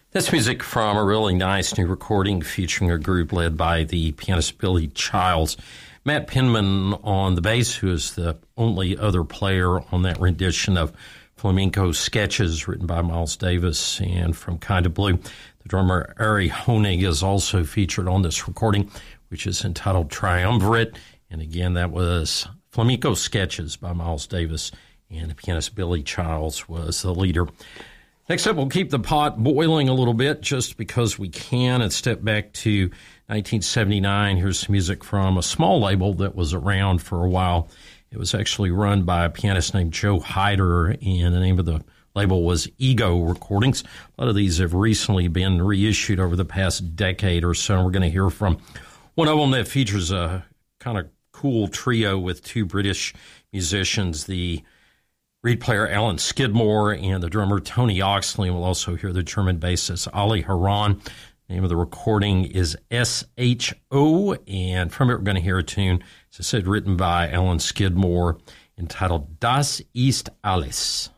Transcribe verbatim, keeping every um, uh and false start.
That's music from a really nice new recording featuring a group led by the pianist Billy Childs. Matt Penman on the bass, who is the only other player on that rendition of Flamenco Sketches written by Miles Davis and from Kind of Blue. The drummer Ari Honig is also featured on this recording, which is entitled Triumvirate. And again, that was Flamenco Sketches by Miles Davis, and the pianist Billy Childs was the leader. Next up, we'll keep the pot boiling a little bit just because we can and step back to nineteen seventy-nine. Here's some music from a small label that was around for a while. It was actually run by a pianist named Joe Hyder, and the name of the label was Ego Recordings. A lot of these have recently been reissued over the past decade or so. We're going to hear from one of them that features a kind of cool trio with two British musicians, the reed player Alan Skidmore and the drummer Tony Oxley. And we'll also hear the German bassist Ali Haran. The name of the recording is S H O, and from it we're going to hear a tune, as I said, written by Alan Skidmore, entitled Das ist alles.